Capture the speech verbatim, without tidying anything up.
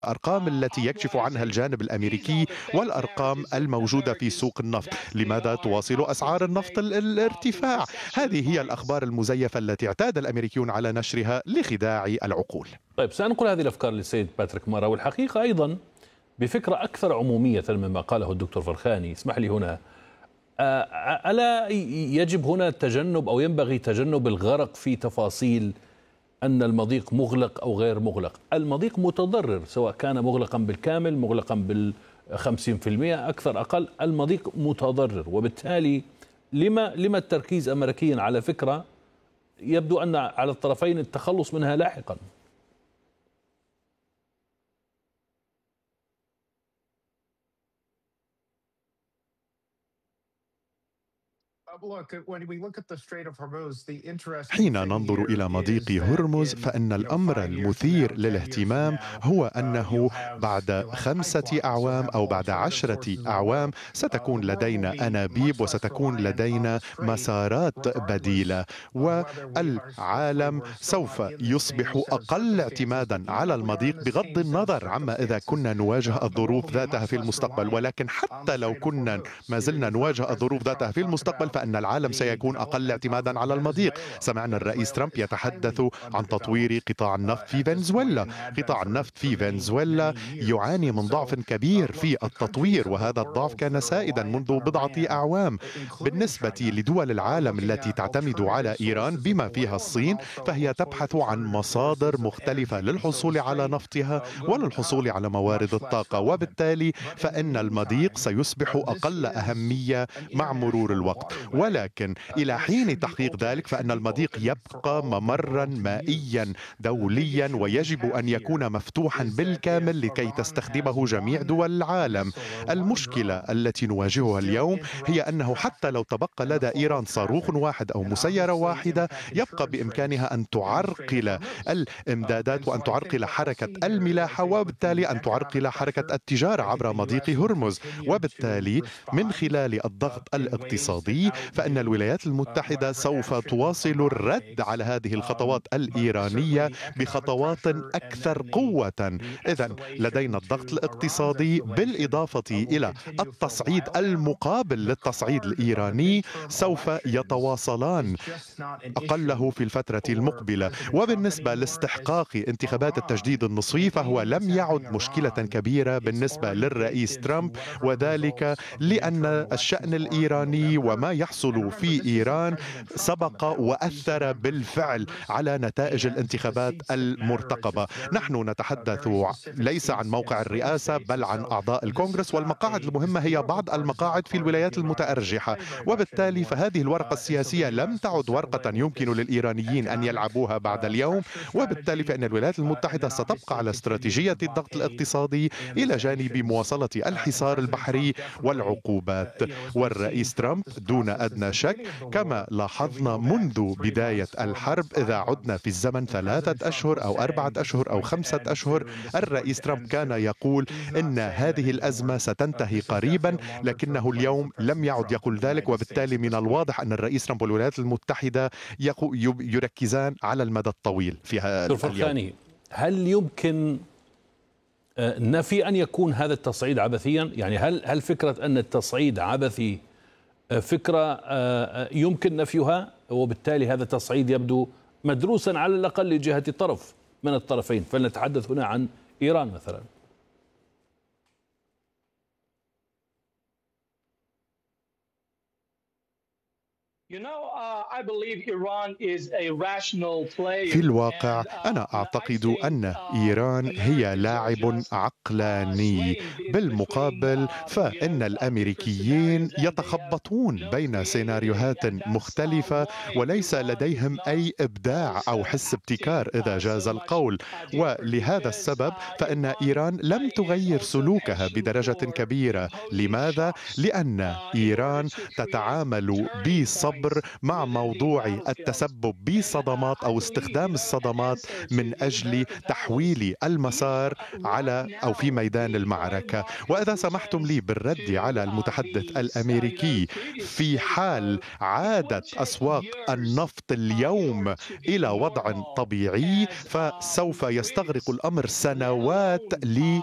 الأرقام التي يكشف عنها الجانب الأمريكي والأرقام الموجودة في سوق النفط. لماذا تواصل أسعار النفط ال- الارتفاع؟ هذه هي الأخبار المزيفة التي اعتاد الأمريكيون على نشرها لخداع العقول. طيب، سأنقل هذه الأفكار للسيد باتريك مارا، والحقيقة أيضا بفكرة أكثر عمومية مما قاله الدكتور فرخاني. اسمح لي هنا، آه، ألا يجب هنا تجنب أو ينبغي تجنب الغرق في تفاصيل أن المضيق مغلق أو غير مغلق؟ المضيق متضرر، سواء كان مغلقا بالكامل، مغلقا بالخمسين في المئة، أكثر أقل، المضيق متضرر. وبالتالي لما لما التركيز أمريكيا على فكرة يبدو أن على الطرفين التخلص منها لاحقا؟ حين ننظر إلى مضيق هرمز فإن الأمر المثير للاهتمام هو أنه بعد خمسة أعوام أو بعد عشرة أعوام ستكون لدينا أنابيب وستكون لدينا مسارات بديلة، والعالم سوف يصبح أقل اعتمادا على المضيق بغض النظر عما إذا كنا نواجه الظروف ذاتها في المستقبل. ولكن حتى لو كنا ما زلنا نواجه الظروف ذاتها في المستقبل فإن العالم سيكون أقل اعتمادا على المضيق. سمعنا الرئيس ترامب يتحدث عن تطوير قطاع النفط في فنزويلا. قطاع النفط في فنزويلا يعاني من ضعف كبير في التطوير، وهذا الضعف كان سائدا منذ بضعة أعوام. بالنسبة لدول العالم التي تعتمد على إيران بما فيها الصين، فهي تبحث عن مصادر مختلفة للحصول على نفطها وللحصول على موارد الطاقة، وبالتالي فإن المضيق سيصبح أقل أهمية مع مرور الوقت. ولكن إلى حين تحقيق ذلك فإن المضيق يبقى ممرا مائيا دوليا، ويجب أن يكون مفتوحا بالكامل لكي تستخدمه جميع دول العالم. المشكلة التي نواجهها اليوم هي أنه حتى لو تبقى لدى إيران صاروخ واحد أو مسيرة واحدة، يبقى بإمكانها أن تعرقل الإمدادات وأن تعرقل حركة الملاحة، وبالتالي أن تعرقل حركة التجارة عبر مضيق هرمز. وبالتالي من خلال الضغط الاقتصادي فإن الولايات المتحدة سوف تواصل الرد على هذه الخطوات الإيرانية بخطوات أكثر قوة. إذن لدينا الضغط الاقتصادي بالإضافة إلى التصعيد المقابل للتصعيد الإيراني سوف يتواصلان أقله في الفترة المقبلة. وبالنسبة لاستحقاق انتخابات التجديد النصفي فهو لم يعد مشكلة كبيرة بالنسبة للرئيس ترامب، وذلك لأن الشأن الإيراني وما يحصل في إيران سبق وأثر بالفعل على نتائج الانتخابات المرتقبة. نحن نتحدث ليس عن موقع الرئاسة بل عن أعضاء الكونغرس، والمقاعد المهمة هي بعض المقاعد في الولايات المتأرجحة. وبالتالي فهذه الورقة السياسية لم تعد ورقة يمكن للإيرانيين أن يلعبوها بعد اليوم، وبالتالي فإن الولايات المتحدة ستبقى على استراتيجية الضغط الاقتصادي إلى جانب مواصلة الحصار البحري والعقوبات. والرئيس ترامب دون أدنى شك كما لاحظنا منذ بداية الحرب، إذا عدنا في الزمن ثلاثة أشهر أو أربعة أشهر أو خمسة أشهر، الرئيس ترامب كان يقول إن هذه الأزمة ستنتهي قريبا، لكنه اليوم لم يعد يقول ذلك. وبالتالي من الواضح أن الرئيس ترامب والولايات المتحدة يركزان على المدى الطويل في هذا اليوم. هل يمكن نفي أن يكون هذا التصعيد عبثيا؟ يعني هل هل فكرة أن التصعيد عبثي فكرة يمكن نفيها، وبالتالي هذا التصعيد يبدو مدروسا على الأقل لجهة طرف من الطرفين؟ فلنتحدث هنا عن إيران مثلا. في الواقع أنا أعتقد أن إيران هي لاعب عقلاني. بالمقابل فإن الأمريكيين يتخبطون بين سيناريوهات مختلفة وليس لديهم أي إبداع أو حس ابتكار إذا جاز القول. ولهذا السبب فإن إيران لم تغير سلوكها بدرجة كبيرة. لماذا؟ لأن إيران تتعامل بصبر الصبر مع موضوع التسبب بصدمات أو استخدام الصدمات من أجل تحويل المسار على أو في ميدان المعركة. وإذا سمحتم لي بالرد على المتحدث الأمريكي، في حال عادت أسواق النفط اليوم إلى وضع طبيعي فسوف يستغرق الأمر سنوات